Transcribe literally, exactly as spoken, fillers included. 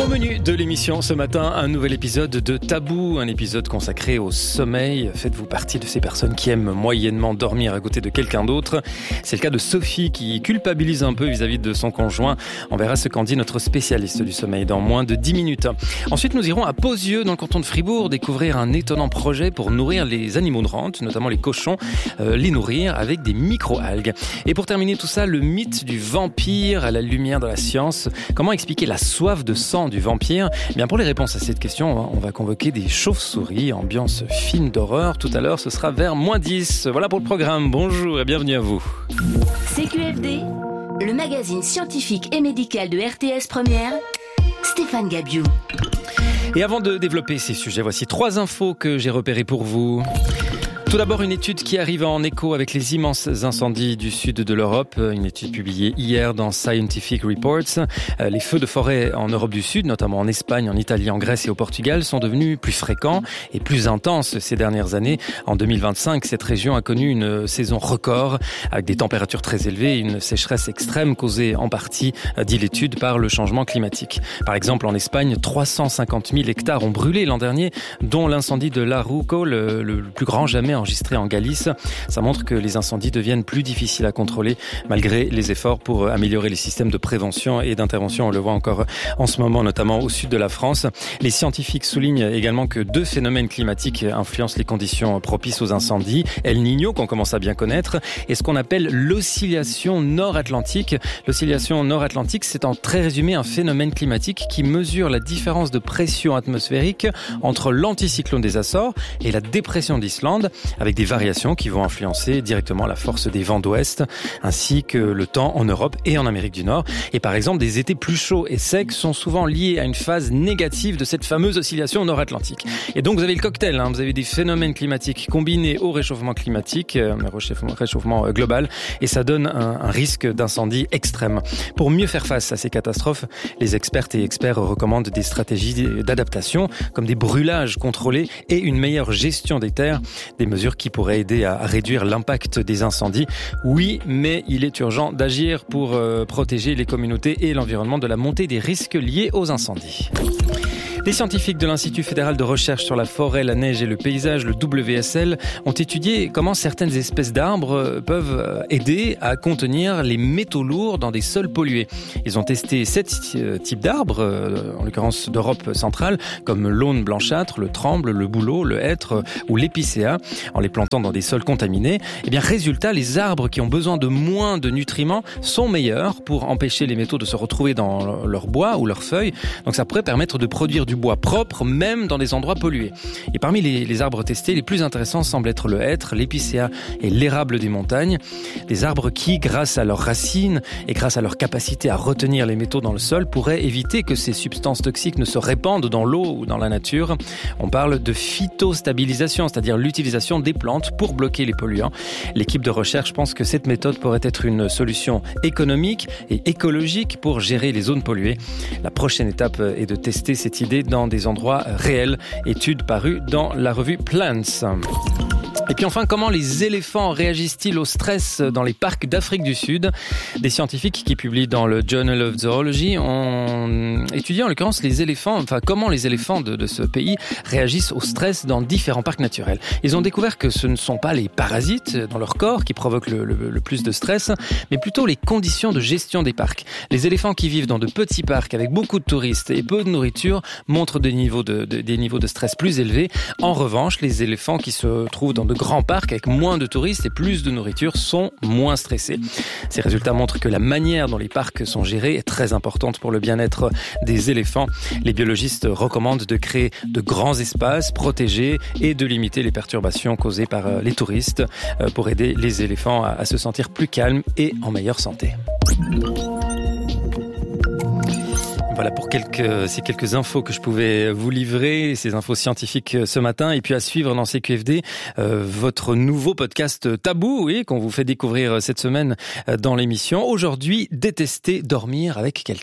menu de l'émission ce matin, un nouvel épisode de Tabou, un épisode consacré au sommeil. Faites-vous partie de ces personnes qui aiment moyennement dormir à côté de quelqu'un d'autre? C'est le cas de Sophie qui culpabilise un peu vis-à-vis de son conjoint. On verra ce qu'en dit notre spécialiste du sommeil dans moins de dix minutes. Ensuite, nous irons à Pozieux, dans le canton de Fribourg, découvrir un étonnant projet pour nourrir les animaux de rente, notamment les cochons, euh, les nourrir avec des micro-algues. Et pour terminer tout ça, le mythe du vampire à la lumière de la science. Comment expliquer la soif de sang du vampire? Eh bien, pour les réponses à cette question, on va convoquer des chauves-souris, ambiance film d'horreur. Tout à l'heure, ce sera vers moins dix. Voilà pour le programme. Bonjour et bienvenue à vous. C Q F D, le magazine scientifique et médical de R T S Première, Stéphane Gabiou. Et avant de développer ces sujets, voici trois infos que j'ai repérées pour vous. Tout d'abord, une étude qui arrive en écho avec les immenses incendies du sud de l'Europe. Une étude publiée hier dans Scientific Reports. Les feux de forêt en Europe du Sud, notamment en Espagne, en Italie, en Grèce et au Portugal, sont devenus plus fréquents et plus intenses ces dernières années. En deux mille vingt-cinq, cette région a connu une saison record avec des températures très élevées et une sécheresse extrême causée en partie, dit l'étude, par le changement climatique. Par exemple, en Espagne, trois cent cinquante mille hectares ont brûlé l'an dernier, dont l'incendie de l'Arauco, le, le plus grand jamais enregistré en Galice. Ça montre que les incendies deviennent plus difficiles à contrôler malgré les efforts pour améliorer les systèmes de prévention et d'intervention. On le voit encore en ce moment, notamment au sud de la France. Les scientifiques soulignent également que deux phénomènes climatiques influencent les conditions propices aux incendies. El Niño, qu'on commence à bien connaître, et ce qu'on appelle l'oscillation nord-atlantique. L'oscillation nord-atlantique, c'est en très résumé un phénomène climatique qui mesure la différence de pression atmosphérique entre l'anticyclone des Açores et la dépression d'Islande, avec des variations qui vont influencer directement la force des vents d'ouest, ainsi que le temps en Europe et en Amérique du Nord. Et par exemple, des étés plus chauds et secs sont souvent liés à une phase négative de cette fameuse oscillation nord-atlantique. Et donc vous avez le cocktail, hein, vous avez des phénomènes climatiques combinés au réchauffement climatique, euh, réchauffement, réchauffement global, et ça donne un, un risque d'incendie extrême. Pour mieux faire face à ces catastrophes, les expertes et experts recommandent des stratégies d'adaptation, comme des brûlages contrôlés et une meilleure gestion des terres, des mesures qui pourraient aider à réduire l'impact des incendies. Oui, mais il est urgent d'agir pour euh, protéger les communautés et l'environnement de la montée des risques liés aux incendies. Les scientifiques de l'Institut fédéral de recherche sur la forêt, la neige et le paysage, le W S L, ont étudié comment certaines espèces d'arbres peuvent aider à contenir les métaux lourds dans des sols pollués. Ils ont testé sept types d'arbres, en l'occurrence d'Europe centrale, comme l'aulne blanchâtre, le tremble, le bouleau, le hêtre ou l'épicéa, en les plantant dans des sols contaminés. Et bien, résultat, les arbres qui ont besoin de moins de nutriments sont meilleurs pour empêcher les métaux de se retrouver dans leur bois ou leurs feuilles. Donc ça pourrait permettre de produire du bois propre, même dans des endroits pollués. Et parmi les, les arbres testés, les plus intéressants semblent être le hêtre, l'épicéa et l'érable des montagnes. Des arbres qui, grâce à leurs racines et grâce à leur capacité à retenir les métaux dans le sol, pourraient éviter que ces substances toxiques ne se répandent dans l'eau ou dans la nature. On parle de phytostabilisation, c'est-à-dire l'utilisation des plantes pour bloquer les polluants. L'équipe de recherche pense que cette méthode pourrait être une solution économique et écologique pour gérer les zones polluées. La prochaine étape est de tester cette idée dans des endroits réels. Étude parue dans la revue Plants. Et puis enfin, comment les éléphants réagissent-ils au stress dans les parcs d'Afrique du Sud? Des scientifiques qui publient dans le Journal of Zoology ont étudié en l'occurrence les éléphants, enfin comment les éléphants de, de ce pays réagissent au stress dans différents parcs naturels. Ils ont découvert que ce ne sont pas les parasites dans leur corps qui provoquent le, le, le plus de stress, mais plutôt les conditions de gestion des parcs. Les éléphants qui vivent dans de petits parcs avec beaucoup de touristes et peu de nourriture montrent des niveaux de, de, des niveaux de stress plus élevés. En revanche, les éléphants qui se trouvent dans de grands parcs avec moins de touristes et plus de nourriture sont moins stressés. Ces résultats montrent que la manière dont les parcs sont gérés est très importante pour le bien-être des éléphants. Les biologistes recommandent de créer de grands espaces protégés et de limiter les perturbations causées par les touristes pour aider les éléphants à se sentir plus calmes et en meilleure santé. Voilà pour quelques, ces quelques infos que je pouvais vous livrer, ces infos scientifiques ce matin. Et puis à suivre dans C Q F D, euh, votre nouveau podcast Tabou, oui, qu'on vous fait découvrir cette semaine dans l'émission. Aujourd'hui, détester dormir avec quelqu'un.